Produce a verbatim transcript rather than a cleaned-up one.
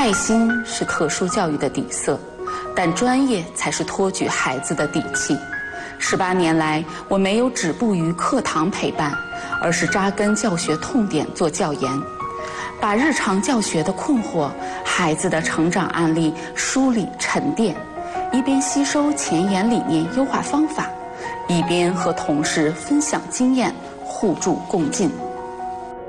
爱心是特殊教育的底色，但专业才是托举孩子的底气。十八年来，我没有止步于课堂陪伴，而是扎根教学痛点做教研，把日常教学的困惑、孩子的成长案例梳理沉淀，一边吸收前沿理念优化方法，一边和同事分享经验，互助共进。